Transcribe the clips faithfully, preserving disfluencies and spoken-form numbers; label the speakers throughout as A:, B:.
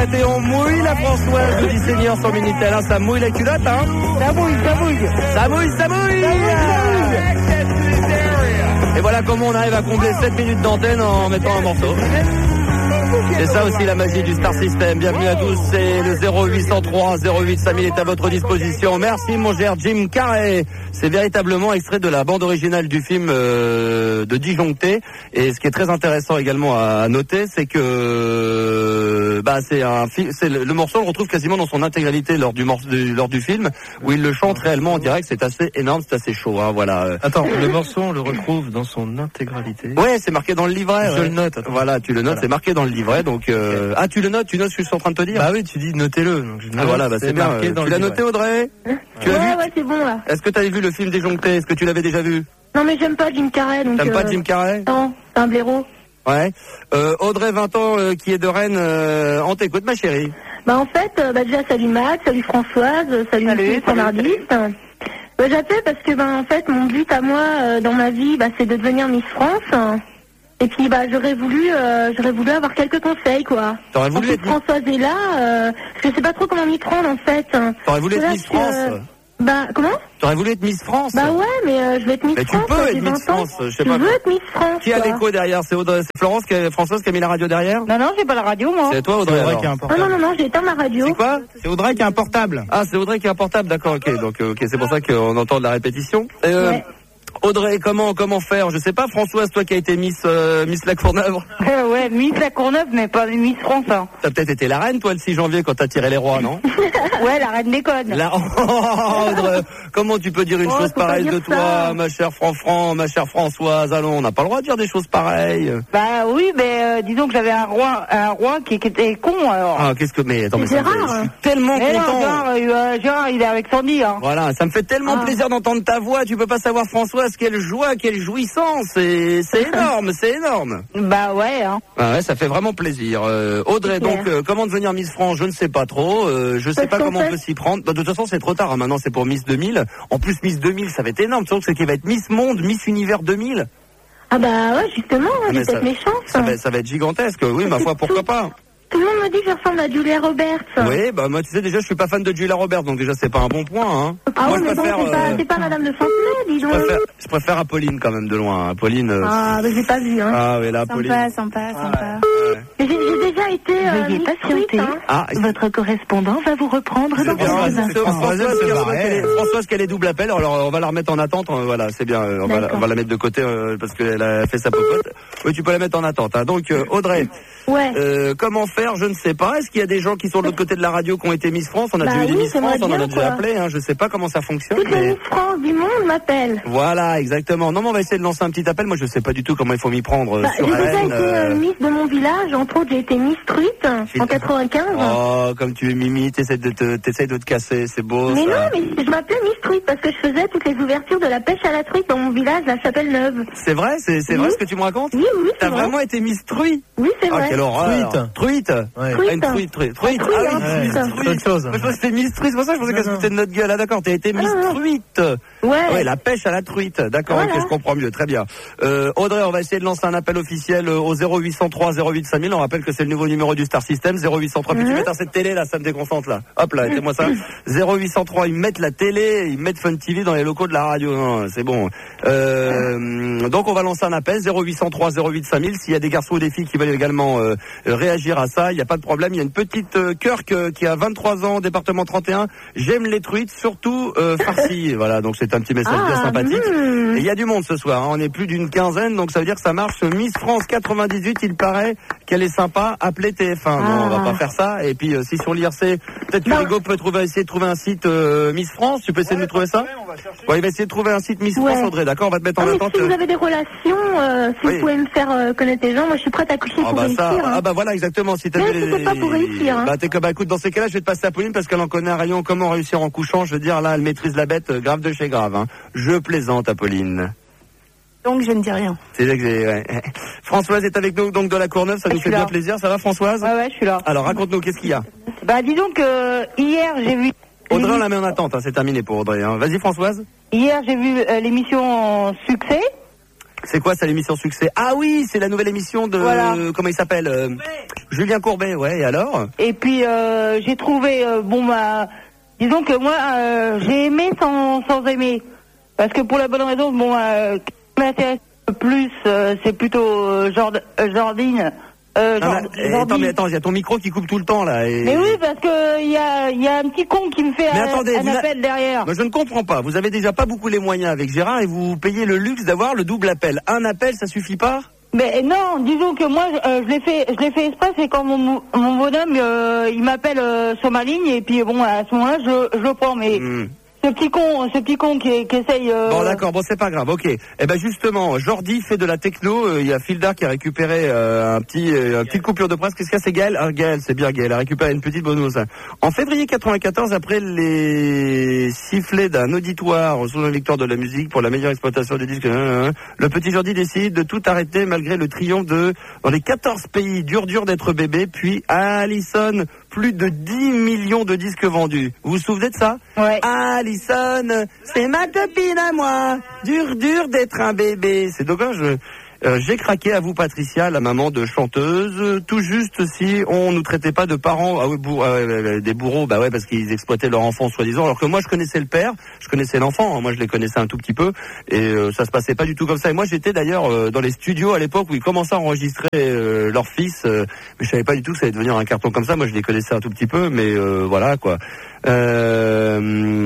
A: culottes et on mouille la Françoise de Seigneur sur Minitel. Hein, ça mouille la culotte, hein.
B: Ça mouille, ça mouille.
A: Ça mouille, ça mouille. Ça mouille, ça mouille. Et voilà comment on arrive à combler sept minutes d'antenne en mettant un morceau. C'est ça aussi la magie du Star System. Bienvenue à tous, c'est le zéro huit cent trois zéro huit cinq mille est à votre disposition. Merci mon cher Jim Carrey. C'est véritablement extrait de la bande originale du film euh, de Disjoncté. Et ce qui est très intéressant également à noter, c'est que bah c'est un film, c'est le, le morceau on le retrouve quasiment dans son intégralité lors du morceau du, lors du film où il le chante réellement en direct. C'est assez énorme, c'est assez chaud. Hein, voilà.
C: Attends, le morceau on le retrouve dans son intégralité.
A: Ouais, c'est marqué dans le livret.
C: Je
A: ouais.
C: le note. Attends.
A: Voilà, tu le notes, voilà. C'est marqué dans le livret. Donc euh... ah, tu le notes, tu notes ce que je suis en train de te dire.
C: Bah oui, tu dis notez-le. Donc je note,
A: ah voilà, bah c'est, c'est bien.
C: Marqué dans
A: tu
C: le
A: l'as
C: livret.
A: noté, Audrey?
B: Hein
A: tu l'as
B: ouais,
A: vu
B: ouais, c'est bon là.
A: Est-ce que tu avais vu le film Disjoncté? Est-ce que tu l'avais déjà vu?
B: Non, mais j'aime pas Jim Carrey. Donc
A: T'aimes
B: euh...
A: pas Jim Carrey?
B: Non, c'est un blaireau.
A: Ouais. Euh, Audrey, vingt ans, euh, qui est de Rennes, euh, on t'écoute, ma chérie.
B: Bah en fait, euh, bah déjà salut Max, salut Françoise, salut les standardistes. Bah j'appelle parce que bah en fait mon but à moi euh, dans ma vie, bah c'est de devenir Miss France. Et puis bah j'aurais voulu, euh, j'aurais voulu avoir quelques conseils quoi.
A: T'aurais voulu être
B: Françoise est là, euh, je sais pas trop comment m'y prendre en fait.
A: T'aurais voulu être Miss France.
B: Euh, bah comment?
A: T'aurais voulu être Miss France.
B: Bah ouais, mais euh, je vais être Miss
A: mais
B: France.
A: Mais tu peux être Miss France, je sais pas.
B: Je veux être Miss France.
A: Qui a l'écho derrière? C'est Audrey, c'est Florence, qui a, Françoise qui a mis la radio derrière?
B: Non non, j'ai pas la radio moi.
A: C'est toi Audrey, Audrey
C: qui a un portable.
B: Non non non, non j'ai éteint ma radio.
A: C'est quoi?
C: C'est Audrey qui a un portable.
A: Ah, c'est Audrey qui a un portable, d'accord, ok. Donc ok, c'est pour ça qu'on entend de la répétition. Euh,
B: ouais.
A: Audrey, comment comment faire? Je sais pas, Françoise, toi qui as été Miss euh, Miss La Courneuve.
B: Euh, ouais, Miss La Courneuve, mais pas Miss France. Hein.
A: T'as peut-être été la reine, toi, le six janvier, quand t'as tiré les rois, non?
B: Ouais, la reine des connes.
A: La... Oh, Audrey, comment tu peux dire une
B: oh,
A: chose pareille de toi,
B: ça.
A: ma chère Fran-Fran, ma chère Françoise? Allons, on n'a pas le droit de dire des choses pareilles.
B: Bah oui, mais euh, disons que j'avais un roi, un roi qui, qui était con. Alors.
A: Ah, qu'est-ce que mais attends, mais
B: c'est
A: ça
B: rare.
A: Me fait... Je suis tellement
B: mais
A: content.
B: Non, genre, euh, genre, il est avec Sandy. Hein.
A: Voilà, ça me fait tellement ah. plaisir d'entendre ta voix. Tu peux pas savoir, Françoise, quelle joie, quelle jouissance. C'est, c'est énorme, c'est énorme.
B: Bah ouais. Hein.
A: Ah ouais, ça fait vraiment plaisir. Euh, Audrey, donc euh, comment devenir Miss France? Je ne sais pas trop. Euh, je sais pas comment on peut s'y prendre. De toute façon, c'est trop tard. Hein. Maintenant, c'est pour Miss deux mille. En plus, Miss deux mille, ça va être énorme. Tu sais que c'est qu'il va être Miss Monde, Miss Univers deux mille.
B: Ah bah ouais, justement, ah, j'ai peut-être mes chances.
A: Ça va, ça va être gigantesque. Oui, ma foi, pourquoi pas.
B: Tout le monde me dit que je ressemble à Julia Roberts.
A: Oui, bah moi tu sais déjà je suis pas fan de Julia Roberts, donc déjà c'est pas un bon point. Hein.
B: Ah
A: moi,
B: ouais, mais bon, c'est, pas,
A: euh...
B: c'est pas Madame de Fontenay, dis donc.
A: Je préfère, je préfère Apolline quand même de loin. Apolline. Euh...
B: Ah, mais j'ai pas vu. Hein.
A: Ah oui, là Apolline.
D: Sympa, sympa, sympa.
A: Ouais.
B: J'ai, j'ai déjà été. Euh,
D: Veuillez patienter. Hein.
A: Ah,
D: votre correspondant va vous reprendre dans
A: bien,
D: quelques instants.
A: Françoise, Françoise, qu'elle est, Françoise qu'elle est double appel, alors on va la remettre en attente. Voilà, c'est bien. On va, la, on va la mettre de côté euh, parce qu'elle a fait sa popote. Oui, tu peux la mettre en attente. Hein. Donc euh, Audrey.
B: Ouais.
A: Euh, comment faire? Je ne sais pas. Est-ce qu'il y a des gens qui sont de l'autre côté de la radio qui ont été Miss France? On a
B: bah
A: déjà eu
B: oui,
A: des Miss France, on en a
B: bien,
A: déjà
B: quoi.
A: appelé. Hein. Je ne sais pas comment ça fonctionne.
B: Toutes
A: mais...
B: les Miss France du monde m'appellent.
A: Voilà, exactement. Non, mais on va essayer de lancer un petit appel. Moi, je ne sais pas du tout comment il faut m'y prendre
B: bah,
A: sur
B: j'ai
A: Rennes.
B: déjà été euh, Miss de mon village. Entre autres, j'ai été Miss Truite en quatre-vingt-quinze.
A: Oh, comme tu es Mimi, t'essaies de te, t'essaies de te casser. C'est beau.
B: Mais
A: ça.
B: non, mais je m'appelais Miss Truite parce que je faisais toutes les ouvertures de la pêche à la truite dans mon village, la Chapelle-Neuve.
A: C'est vrai? C'est, c'est
B: oui.
A: vrai ce que tu me racontes?
B: Oui, oui, c'est
A: T'as
B: vrai.
A: vraiment été Miss Truite?
B: Oui, c'est
A: ah,
B: vrai.
A: Quelle horreur.
C: Truite.
A: Truite.
C: Ouais.
B: Truite.
A: Ah, une truite, truite. Truite.
B: Truite,
A: Ah oui,
B: hein,
A: Miss
B: putain.
A: Truite.
C: C'est autre chose.
A: Moi, je pensais que c'était Miss Truite, c'est pour ça que je pensais qu'elle se foutait de notre gueule. Ah, d'accord, t'as été Miss
B: Ah.
A: Truite.
B: Ouais.
A: Ouais, la pêche à la truite. D'accord,
B: Voilà.
A: ok, je comprends mieux. Très bien. Euh, Audrey, on va essayer de lancer un appel officiel au zéro huit cent trois zéro huit cinq mille. On rappelle que c'est le nouveau numéro du Star System. zéro huit cent trois. Puis tu
B: Mhm.
A: mets cette télé, là, ça me déconcentre, là. Hop, là, mettez-moi ça. zéro huit cent trois, ils mettent la télé, ils mettent Fun T V dans les locaux de la radio. Non, c'est bon. Euh, donc, on va lancer un appel. zéro huit cent trois zéro huit cinq mille. S'il y a des garçons ou des filles qui veulent également euh, réagir à ça, il n'y a pas de problème. Il y a une petite euh, Kirk euh, qui a vingt-trois ans, département trente et un. J'aime les truites, surtout euh, farcies. Voilà, donc c'est un petit message
B: Ah,
A: bien sympathique.
B: mmh.
A: Et il y a du monde ce soir, hein. On est plus d'une quinzaine, donc ça veut dire que ça marche. Miss France quatre-vingt-dix-huit, il paraît qu'elle est sympa. Appelez T F un.
B: Ah.
A: Non, on va pas faire ça. Et puis euh, si sur l'I R C, peut-être que
B: Non.
A: Hugo peut trouver, essayer de trouver un site euh, Miss France. Tu peux essayer
C: Ouais,
A: de nous trouver ça? Ouais, il va essayer de trouver un site Miss
B: Ouais.
A: France, Audrey. D'accord, on va te mettre en
B: Ah, mais
A: attente.
B: si vous avez des relations, euh, si
A: Oui.
B: vous pouvez me faire euh, connaître les gens, moi je suis prête à coucher
A: Ah
B: pour
A: bah
B: réussir.
A: ça,
B: hein.
A: ah bah voilà exactement. Si t'as
B: Mais
A: vu
B: c'était pas pour réussir, hein.
A: Bah t'es comme, bah écoute, dans ces cas-là, je vais te passer à Pauline parce qu'elle en connaît un rayon. Comment réussir en couchant? Je veux dire, là, elle maîtrise la bête, euh, grave de chez grave. Hein. Je plaisante, Apolline.
D: Donc je ne dis rien.
A: C'est vrai que j'ai, ouais. Françoise est avec nous donc de la Courneuve, ça
B: Je
A: nous
B: suis
A: fait bien
B: là.
A: plaisir. Ça va, Françoise?
B: Ouais, ouais, je suis là.
A: Alors raconte-nous, qu'est-ce qu'il y a?
B: Bah disons que hier j'ai vu.
A: Audrey, on la met en attente, hein, c'est terminé pour Audrey. Hein. Vas-y, Françoise.
B: Hier j'ai vu euh, l'émission Succès.
A: C'est quoi ça, l'émission Succès? Ah oui, c'est la nouvelle émission de...
B: Voilà.
A: Comment il s'appelle euh, Julien Courbet, ouais, et alors?
E: Et puis, euh, j'ai trouvé, euh, bon, bah, disons que moi, euh, j'ai aimé sans, sans aimer. Parce que pour la bonne raison, bon, euh, qui m'intéresse le plus, euh, c'est plutôt euh, Jord, euh, Jordine. Euh,
A: non,
E: Jord,
A: mais, euh, attends, mais attends, il y a ton micro qui coupe tout le temps, là. Et...
E: Mais oui, parce que il y a, y a un petit con qui me fait
A: mais
E: un,
A: attendez,
E: un appel a... derrière.
A: Moi, je ne comprends pas. Vous avez déjà pas beaucoup les moyens avec Gérard et vous payez le luxe d'avoir le double appel. Un appel, ça suffit pas?
E: Mais non, disons que moi, euh, je l'ai fait, je l'ai fait exprès, c'est quand mon, mon bonhomme, euh, il m'appelle euh, sur ma ligne, et puis bon, à ce moment-là, je, je le prends, mais... Mmh. Ce petit con, ce petit con qui, qui essaye... Euh...
A: Bon d'accord, bon c'est pas grave, ok. Eh ben justement, Jordi fait de la techno, il euh, y a Fildar qui a récupéré euh, un petit, euh, une petite coupure de presse. Qu'est-ce qu'il y a, c'est Gaël? Ah, Gaël, c'est bien Gaël, a récupéré une petite bonus. En février quatre-vingt-quatorze, après les sifflets d'un auditoire sous la victoire de la musique pour la meilleure exploitation des disques, euh, euh, le petit Jordi décide de tout arrêter malgré le triomphe de... Dans les quatorze pays, dur dur d'être bébé, puis Allison, plus de dix millions de disques vendus. Vous vous souvenez de ça?
E: Ouais.
A: Allison, c'est ma copine à moi. Dur, dur d'être un bébé. C'est dommage. Euh, j'ai craqué à vous, Patricia, la maman de chanteuse. Tout juste si on nous traitait pas de parents, ah oui, bourr, euh, des bourreaux, bah ouais, parce qu'ils exploitaient leur enfant soi-disant. Alors que moi, je connaissais le père, je connaissais l'enfant. Hein, moi, je les connaissais un tout petit peu, et euh, ça se passait pas du tout comme ça. Et moi, j'étais d'ailleurs euh, dans les studios à l'époque où ils commençaient à enregistrer euh, leur fils, euh, mais je savais pas du tout que ça allait devenir un carton comme ça. Moi, je les connaissais un tout petit peu, mais euh, voilà quoi. Euh,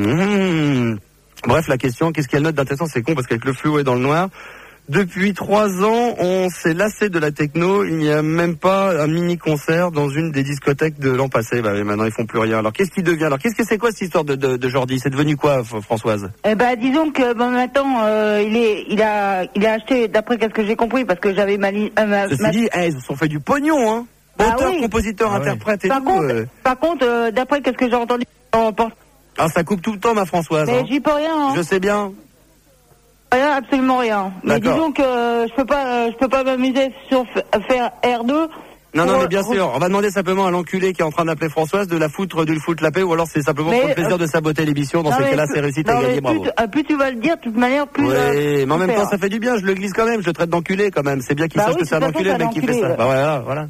A: hmm, bref, la question, qu'est-ce qu'elle note d'intéressant? C'est con parce qu'avec le fluo et dans le noir. Depuis trois ans, on s'est lassé de la techno. Il n'y a même pas un mini-concert dans une des discothèques de l'an passé. Bah, maintenant, ils font plus rien. Alors, qu'est-ce qui devient? Alors, qu'est-ce que c'est quoi cette histoire de, de, de Jordi? C'est devenu quoi, Françoise?
E: Eh ben, disons que bon, maintenant, euh, il est, il a, il a acheté, d'après qu'est-ce que j'ai compris, parce que j'avais ma, li- euh, ma,
A: Ceci
E: ma...
A: dit, eh, ils se sont fait du pognon, hein.
E: Ah
A: Auteur,
E: oui.
A: compositeur,
C: Ah
A: interprète
C: oui.
A: et
E: Par
A: tout.
E: contre,
A: euh...
E: par contre, euh, d'après qu'est-ce que j'ai entendu, on pense.
A: Ah, ça coupe tout le temps, ma Françoise.
E: Mais
A: Hein.
E: j'y peux rien. Hein.
A: Je sais bien.
E: Rien, absolument rien. Mais
A: D'accord.
E: disons que euh, je peux pas, euh, je peux pas m'amuser sur f- faire R deux.
A: Non, non,
E: pour-
A: mais bien sûr. On va demander simplement à l'enculé qui est en train d'appeler Françoise de la foutre, de le foutre la paix, ou alors c'est simplement
E: Mais,
A: pour le plaisir
E: euh,
A: de saboter l'émission. Dans
E: Non,
A: ces
E: mais
A: cas-là,
E: plus-
A: c'est réussi,
E: non,
A: t'as
E: mais
A: gagné,
E: plus,
A: bravo.
E: tu- euh, plus tu vas le dire, de toute manière, plus.
A: Oui,
E: euh,
A: mais en même
E: super.
A: temps, ça fait du bien. Je le glisse quand même. Je traite d'enculé quand même. C'est bien qu'il
E: Bah
A: sache
E: oui,
A: que c'est un
E: de toute
A: enculé, le
E: façon,
A: mec qui
E: c'est un
A: fait ça.
E: enculé.
A: Bah voilà, voilà.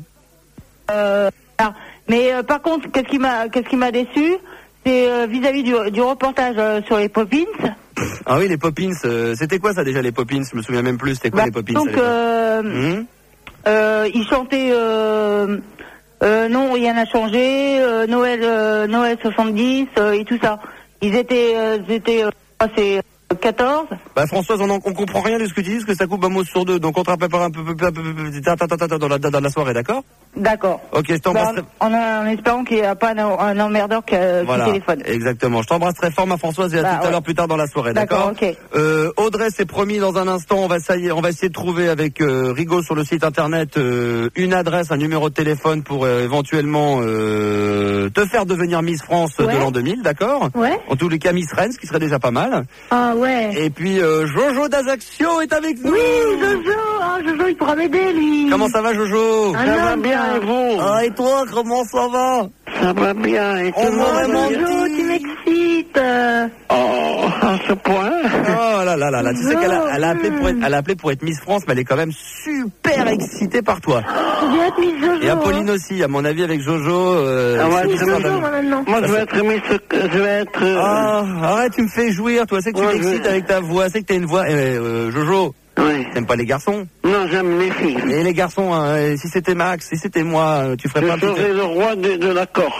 E: Euh, ah, mais euh, par contre, qu'est-ce qui m'a, qu'est-ce qui m'a déçu, c'est euh, vis-à-vis du, du reportage euh, sur les Poppins.
A: Ah oui, les Poppins. Euh, c'était quoi ça déjà, les Poppins? Je me souviens même plus. C'était quoi
E: Bah,
A: les Poppins?
E: donc,
A: à l'époque
E: euh,
A: Hum
E: euh, ils chantaient. Euh, euh, non, rien n'a changé. Euh, Noël, euh, Noël soixante-dix euh, et tout ça. Ils étaient, euh, ils étaient, euh, c'est quatorze.
A: Bah Françoise, on, en, on comprend rien de ce que tu dis, parce que ça coupe un mot sur deux. Donc on te rappelle un peu, peu, peu, peu, peu dans la, dans la soirée, d'accord?
E: D'accord.
A: Ok, je t'embrasse.
E: Bah, en, en espérant qu'il n'y a pas un, un emmerdeur qui,
A: Voilà,
E: qui téléphone.
A: exactement. Je t'embrasse très fort, ma Françoise, et à
E: Bah,
A: tout à
E: ouais.
A: l'heure plus tard dans la soirée, d'accord?
E: D'accord, ok.
A: Euh, Audrey, c'est promis, dans un instant, on va, ça y est, on va essayer de trouver avec euh, Rigaud sur le site internet euh, une adresse, un numéro de téléphone pour euh, éventuellement euh, te faire devenir Miss France
B: Ouais.
A: de l'an deux mille, d'accord?
B: Ouais.
A: En tous les cas, Miss Rennes, ce qui serait déjà pas mal.
B: Ah ouais.
A: Et puis euh, Jojo d'Ajaccio est avec nous.
B: Oui, Jojo. Ah, Jojo, il pourra m'aider, lui.
A: Comment ça va, Jojo?
B: Un homme, ça.
F: vous?
A: Ah, et toi, comment ça va?
F: Ça va bien, et
A: On
F: tout le monde
A: m'aurait
F: va
A: menti.
F: bien?
B: Jojo, tu m'excites. euh.
F: Oh, à ce point?
A: Oh là là là là, tu sais qu'elle a, elle a appelé pour être,
B: Jojo.
A: elle a appelé pour être Miss France, mais elle est quand même super excitée par toi.
B: Je vais être Miss Jojo.
A: Et Apolline
B: hein.
A: aussi, à mon avis, avec Jojo. Euh,
F: Ah ouais,
A: c'est
B: Miss
A: l'histoire
F: c'est
B: Jojo,
A: d'un-
B: moi, maintenant.
F: Moi, je vais être mis, je vais être... euh,
A: Ah, arrête, tu me fais jouir, toi. C'est que tu
F: Ouais,
A: m'excites
F: je-
A: avec ta voix, c'est que t'as une voix. Eh, euh, Jojo,
F: oui.
A: t'aimes pas les garçons?
F: Non, j'aime les filles.
A: Et les garçons, hein, et si c'était Max, si c'était moi, euh, tu ferais
F: Je
A: pas un petit
F: serai le roi de, de la Corse.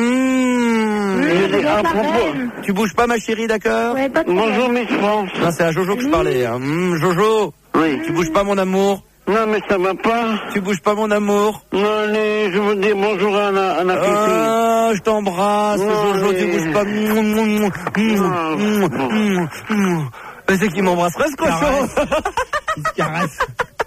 A: Mmh.
B: Oui,
F: Je
B: je
F: dis,
B: vais
F: à
B: être la
F: propos.
B: reine.
A: Tu bouges pas, ma chérie, d'accord?
B: Ouais, pas de
F: Bonjour,
B: problème.
F: Miss France.
A: Non, c'est à Jojo que je parlais. Hein. Mmh, Jojo,
F: Oui.
A: tu bouges pas, mon amour.
F: Non, mais ça va pas.
A: Tu bouges pas, mon amour.
F: Non, allez, je vous dis bonjour à la, à la fille.
A: Ah, je t'embrasse,
F: Non,
A: Jojo,
F: mais-
A: tu bouges pas. Mouah, mouah, mouah, mouah, mouah, mouah, mouah. Mais c'est qui m'embrasserait, ce cochon?
C: Il se caresse.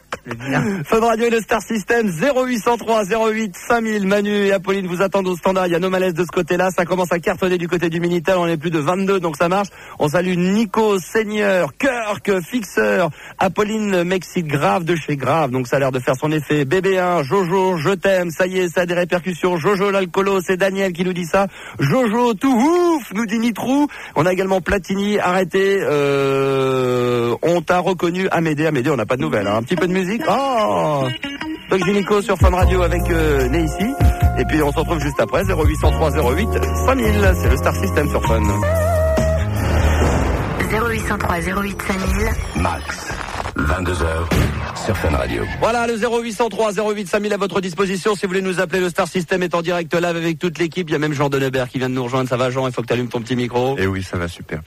A: Fun Radio et le Star System, zéro huit cent trois zéro huit cinq mille. Manu et Apolline vous attendent au standard. Il y a nos malaises de ce côté-là. Ça commence à cartonner du côté du Minitel. On est plus de vingt-deux, donc ça marche. On salue Nico, Seigneur, Kirk, Fixeur. Apolline m'excite grave de chez Grave. Donc ça a l'air de faire son effet. B B un, Jojo, je t'aime. Ça y est, ça a des répercussions. Jojo l'alcoolo, c'est Daniel qui nous dit ça. Jojo tout ouf, nous dit Nitrou. On a également Platini, arrêtez. Euh, on t'a reconnu. Amédée, Amédée, on n'a pas de nouvelles. Hein. Un petit peu de musique. Oh! Doc Gynéco sur Fun Radio avec euh, Né ici. Et puis on se retrouve juste après, zéro huit cent trois zéro huit cinq mille, c'est le Star System sur Fun.
G: zéro huit cent trois zéro huit cinq mille.
H: Max, vingt-deux heures sur Fun Radio.
A: Voilà, le zéro huit cent trois zéro huit cinq mille à votre disposition. Si vous voulez nous appeler, le Star System est en direct live avec toute l'équipe. Il y a même Jean Denebert qui vient de nous rejoindre. Ça va, Jean? Il faut que tu allumes ton petit micro.
I: Eh oui, ça va super.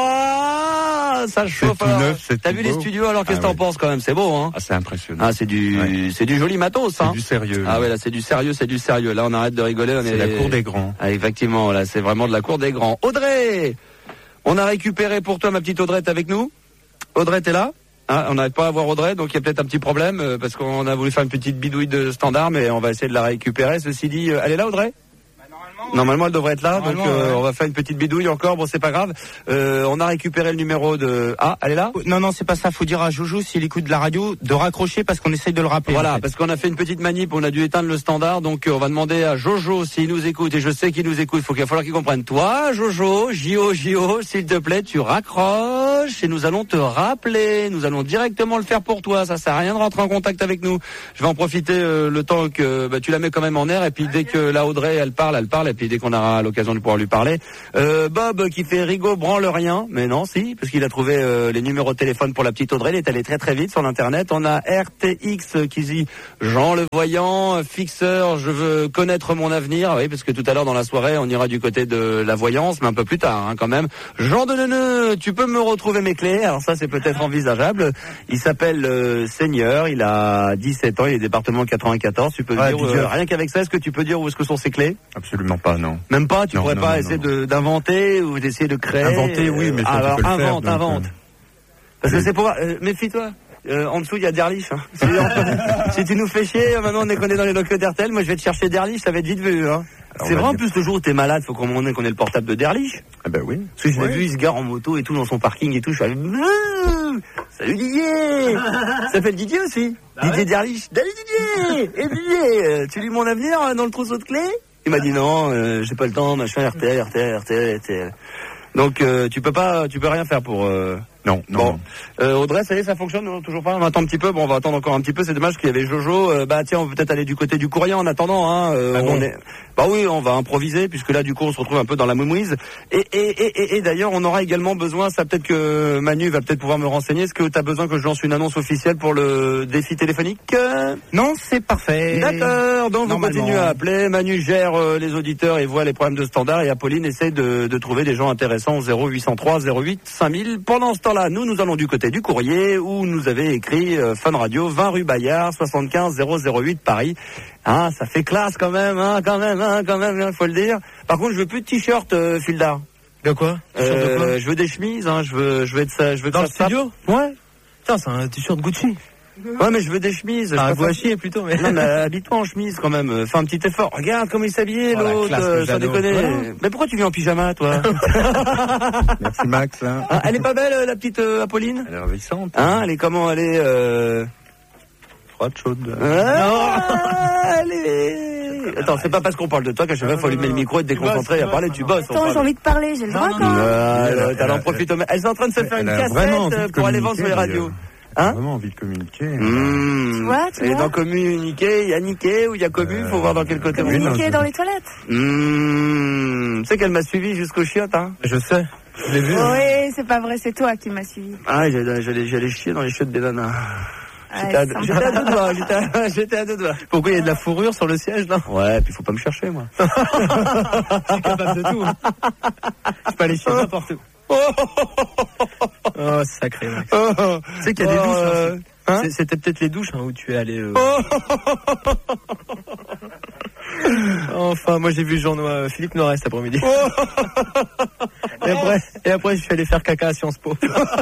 A: Wow, ça chauffe.
I: C'est tout neuf, c'est
A: T'as
I: tout
A: vu
I: beau.
A: les studios? Alors qu'est-ce que
I: Ah
A: t'en
I: oui.
A: penses quand même? C'est beau, hein?
I: Ah, c'est impressionnant.
A: Ah, c'est du,
I: Ouais.
A: c'est du joli matos, hein?
I: C'est du sérieux.
A: Ah ouais, là, c'est du sérieux, c'est du sérieux. Là, on arrête de rigoler. On
I: C'est
A: est
I: la cour des grands.
A: Ah, effectivement, là, c'est vraiment de la cour des grands. Audrey! On a récupéré pour toi ma petite Audrey, t'es avec nous? Audrey, t'es là? Ah, on n'arrive pas à voir Audrey, donc il y a peut-être un petit problème, euh, parce qu'on a voulu faire une petite bidouille de standard, mais on va essayer de la récupérer. Ceci dit, euh, elle est là, Audrey? Normalement, elle devrait être là, donc euh,
C: ouais.
A: on va faire une petite bidouille encore. Bon, c'est pas grave. Euh, on a récupéré le numéro de... Ah, elle est là?
C: Non, non, c'est pas ça. Faut dire à Joujou, s'il écoute de la radio, de raccrocher parce qu'on essaye de le rappeler.
A: Voilà,
C: en fait.
A: parce qu'on a fait une petite manip, on a dû éteindre le standard, donc euh, on va demander à Jojo s'il nous écoute, et je sais qu'il nous écoute, faut qu'il va falloir qu'il comprenne. Toi, Jojo, J-O, J-O, s'il te plaît, tu raccroches, et nous allons te rappeler, nous allons directement le faire pour toi, ça sert à rien de rentrer en contact avec nous. Je vais en profiter euh, le temps que bah, tu la mets quand même en air, et puis dès que la Audrey, elle parle, elle parle, et puis dès qu'on aura l'occasion de pouvoir lui parler. Euh, Bob qui fait rigo branle rien, mais non, si, parce qu'il a trouvé euh, les numéros de téléphone pour la petite Audrey, il est allé très très vite sur l'internet. On a R T X qui dit Jean le voyant, fixeur, je veux connaître mon avenir. Oui, parce que tout à l'heure dans la soirée, on ira du côté de la voyance, mais un peu plus tard hein, quand même. Jean de Neuneu, tu peux me retrouver mes clés? Alors ça, c'est peut-être envisageable. Il s'appelle euh, Seigneur, il a dix-sept ans, il est département quatre-vingt-quatorze. Tu peux
I: Ouais,
A: dire,
I: Didier.
A: euh, rien qu'avec ça, est-ce que tu peux dire où est-ce que sont ses clés?
I: Absolument pas, non.
A: Même pas, tu
I: Non,
A: pourrais
I: non,
A: pas
I: non,
A: essayer
I: non.
A: de- d'inventer ou d'essayer de créer.
I: Inventer, oui, mais ça, tu
A: alors
I: peux le faire,
A: invente,
I: donc,
A: invente.
I: euh,
A: Parce que c'est pour voir, euh, méfie-toi. Euh, en dessous, il y a Derlich. Hein. Si, si tu nous fais chier, maintenant on est qu'on est dans les locaux d'Hertel, moi je vais te chercher Derlich, ça va être vite vu. Hein.
I: Alors,
A: C'est
I: on va
A: vrai en
I: dire-
A: plus le jour où t'es malade, faut qu'on qu'on ait le portable de Derlich.
I: Ah ben oui.
A: Parce que je l'ai
I: Ouais.
A: vu, il se gare en moto et tout dans son parking et tout. Je suis allé, Ouh, salut Didier. Ça s'appelle Didier aussi. Didier Derlich. Salut Didier. Et Didier, euh, tu lis mon avenir euh, dans le trousseau de clés? Il m'a dit non, euh, j'ai pas le temps, machin, R T L, R T L, R T L, R T L. Donc euh, tu peux pas, tu peux rien faire pour. Euh...
I: Non, non.
A: Bon,
I: non.
A: euh, Audrey, ça y est, ça fonctionne non, toujours pas. On attend un petit peu. Bon, on va attendre encore un petit peu. C'est dommage qu'il y avait Jojo. Euh, bah tiens, on peut peut-être aller du côté du courrier en attendant. Hein. Euh,
I: Ah bon
A: on est... Bah oui, on va improviser puisque là, du coup, on se retrouve un peu dans la mouise. Et et et et, et d'ailleurs, on aura également besoin. Ça peut-être que Manu va peut-être pouvoir me renseigner. Est-ce que tu as besoin que je lance une annonce officielle pour le défi téléphonique?
C: Non, c'est parfait.
A: D'accord, donc vous
C: Normalement.
A: continuez à appeler. Manu gère euh, les auditeurs et voit les problèmes de standard. Et Apolline essaie de, de trouver des gens intéressants au zéro huit cent trois zéro huit cinq mille. Pendant ce temps-là, nous, nous allons du côté du courrier où nous avait écrit euh, Fun Radio, vingt rue Bayard, soixante-quinze zéro zéro huit Paris. Ah, ça fait classe quand même, hein, quand même, hein, quand même, il faut le dire. Par contre, je veux plus de t-shirt, euh, Fildar.
C: De quoi T-shirt de quoi
A: Euh, je veux des chemises, hein, je veux, je veux être ça, je veux que
C: Dans
A: ça
C: le
A: se tape.
C: studio
A: Ouais.
C: Putain, c'est un t-shirt Gucci.
A: Ouais, mais je veux des chemises. Je
C: Ah, un
A: préfère-
C: gouachier plutôt, mais.
A: Non, mais habille-toi en chemise quand même. Fais un petit effort. Regarde comment il s'habillait,
C: Oh, la
A: l'autre.
C: classe,
A: euh,
C: le
A: sans
C: Jeannot.
A: déconner.
C: Voilà.
A: Mais pourquoi tu viens en pyjama, toi?
I: Merci Max. Hein.
A: Ah, elle est pas belle, euh, la petite euh, Apolline?
I: Elle est ravissante.
A: Hein, elle est comment? Elle est, euh...
I: Froide, chaude.
A: Ah, elle est... Attends, c'est pas parce qu'on parle de toi qu'à chaque fois, il faut lui mettre le micro et te déconcentrer à parler, tu bosses. on
J: Attends, j'ai
A: parle.
J: envie de parler, j'ai le droit
C: non,
J: quand même.
A: Ah,
I: Elle a-
A: alors, t'en profites au- Elles sont en train de se faire
I: Elle
A: une
I: a vraiment
A: cassette
I: envie
A: euh,
I: de
A: pour aller vendre sur les
I: communiquer,
A: radios.
I: d'ailleurs.
A: Hein?
I: Vraiment envie de communiquer.
A: Mmh.
J: Tu vois, tu
A: Et
J: vois.
A: dans communiquer, il y a niquer ou il y a commu, faut voir dans quel côté on
J: Communiquer
I: non,
J: dans
I: je-
J: les toilettes.
A: Mmh. Tu sais qu'elle m'a suivi jusqu'au chiottes, hein?
C: Je sais. Je l'ai vu.
J: Oui, c'est pas vrai, c'est toi qui m'as suivi.
A: Ah, j'allais, j'allais, j'allais chier dans les chiottes des nanas. J'étais,
J: Ouais,
A: à,
J: sympa.
A: j'étais à deux doigts, j'étais à, j'étais à deux doigts.
C: Pourquoi il y a de la fourrure sur le siège, là?
A: Ouais, puis faut pas me chercher, moi.
C: Je suis capable de tout. hein. Je peux aller chier n'importe où. Oh, sacré, Max. Tu sais qu'il y a des douches. hein,
A: euh,
C: c'est-
A: hein
C: c'est- C'était peut-être les douches hein, où tu es allé. euh. Enfin, moi j'ai vu Jean Noir, Philippe Noiret cet après-midi. et, après, et après, je suis allé faire caca à Sciences Po.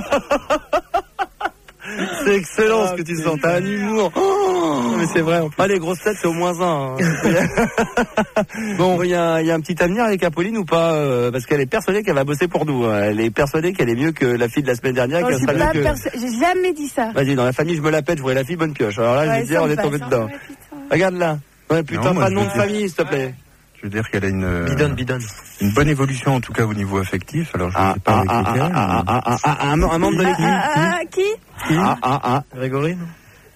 A: C'est excellent
C: Ah,
A: ce que tu
C: c'est
A: sens, t'as un humour. Oh,
C: Mais c'est vrai en plus.
A: ah, les grosses têtes, c'est au moins un. hein. Bon, il y a, il y a un petit avenir avec Apolline ou pas euh, parce qu'elle est persuadée qu'elle va bosser pour nous. hein. Elle est persuadée qu'elle est mieux que la fille de la semaine dernière.
J: Non,
A: qu'elle
J: je suis
A: sera
J: pas
A: mieux que...
J: perso- J'ai jamais dit ça.
A: Vas-y, dans la famille, je me la pète, je voudrais la fille bonne pioche. Alors là, je
J: Ouais,
A: vais te dire, on est
J: sympa,
A: tombé
J: sympa,
A: dedans.
J: putain.
A: Regarde là. Ouais, putain,
I: Non, moi,
A: pas de
I: je
A: nom
I: veux
A: de
I: dire-
A: famille, s'il te plaît.
I: Je veux dire qu'elle a une, euh,
C: Bidonne, bidonne.
I: une bonne évolution en tout cas au niveau affectif. Alors je ne
A: Ah,
I: sais pas
A: ah,
I: avec
A: ah,
I: lesquels,
A: ah, ah,
I: mais-
A: ah, ah, ah, un, un membre de
J: Ah,
A: l'équipe.
J: ah, ah, ah, qui
A: Ah, ah, ah.
C: Grégory, non?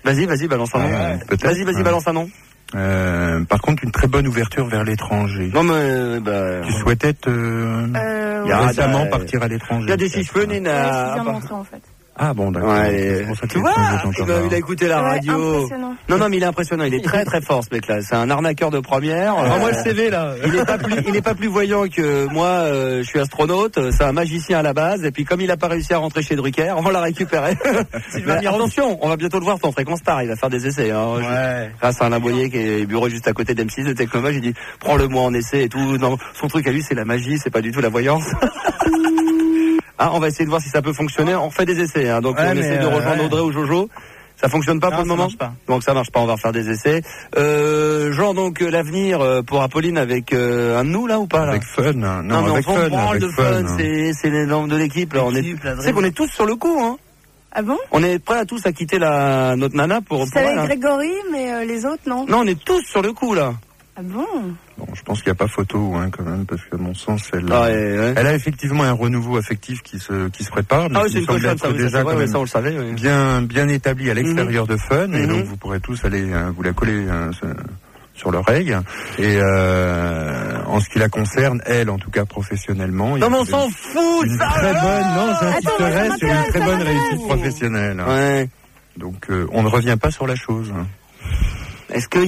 A: Vas-y, vas-y, balance un nom.
I: Euh, peut-être.
A: Vas-y, vas-y,
I: Ouais.
A: balance un nom.
I: Euh, par contre, une très bonne ouverture vers l'étranger.
A: Non, mais, bah.
I: Tu souhaitais te,
J: Euh,
A: Il y a-
I: récemment
A: bah,
I: partir à l'étranger.
A: Il y a des six cheveux,
I: peut-être.
A: Nina.
J: ouais, je
A: Ah,
J: viens de
A: bah.
J: montrer en fait.
I: Ah bon, d'accord.
A: Ouais,
I: C'est pour ça
A: tu
I: qu'il
A: vois,
I: est étranger,
A: il
I: j'entends
A: a,
I: pas.
A: il a écouté la
J: Ouais,
A: radio.
J: impressionnant.
A: Non, non, mais il est impressionnant. Il est très, très fort, ce mec-là. C'est un arnaqueur de première.
C: Ah, moi, le C V, là.
A: Il est pas plus, il est pas plus voyant que moi. Euh, je suis astronaute. C'est un magicien à la base. Et puis, comme il a pas réussi à rentrer chez Drucker, on l'a récupéré. Mais attention, on va bientôt le voir ton fréquence star. Il va faire des essais. Hein.
C: Ouais.
A: Grâce à Alain Boyer qui est bureau juste à côté d'M six de Technomage, il dit prends-le-moi en essai et tout. Non, son truc à lui, c'est la magie, c'est pas du tout la voyance. Ah, on va essayer de voir si ça peut fonctionner. On fait des essais, hein. Donc
C: Ouais,
A: on
C: mais
A: essaie de
C: euh,
A: rejoindre
C: ouais.
A: Audrey ou Jojo. Ça fonctionne pas
C: Non,
A: pour le
C: ça
A: moment.
C: marche pas.
A: Donc ça marche pas. On va refaire des essais. Euh, Jean, donc euh, l'avenir euh, pour Apolline avec euh, un de nous là ou pas là?
I: Avec fun, non,
A: Non, mais
I: avec
A: on s'en
I: fun,
A: branle
I: avec
A: de fun. C'est c'est les membres de l'équipe là. On est.
C: L'équipe, la
A: Tu
C: vraie
A: sais qu'on est tous sur le coup, hein.
J: Ah bon?
A: On est prêts à tous à quitter la notre nana pour.
J: Je
A: pour
J: savais
A: elle, hein.
J: Grégory, mais euh, les autres, non.
A: Non, on est tous sur le coup là.
J: Ah bon?
I: Bon, je pense qu'il n'y a pas photo, hein, quand même, parce que à mon sens, elle,
A: Ah, ouais, ouais.
I: elle a effectivement un renouveau affectif qui se, qui se prépare, mais
A: Ah oui,
I: qui
A: c'est une
I: semble
A: cochonne,
I: être
A: ça, oui, ça,
I: déjà
A: c'est
I: quand
A: vrai, ouais,
I: même
A: ça on le savait. Oui.
I: bien, bien établi à l'extérieur de Fun, et
A: Mhm.
I: donc vous pourrez tous aller euh, vous la coller euh, ce- sur l'oreille. Et euh, en ce qui la concerne, elle, en tout cas professionnellement, il y
A: Non
I: a
A: mais on
I: une-
A: s'en fout.
I: une
A: ça
I: très
A: va.
I: bonne, non, j'insisterai
J: Attends, ça
I: sur une
J: m'intéresse,
I: très
J: ça
I: bonne
J: m'intéresse.
I: réussite professionnelle.
A: Ouais.
I: Donc euh, on ne revient pas sur la chose.
A: Est-ce que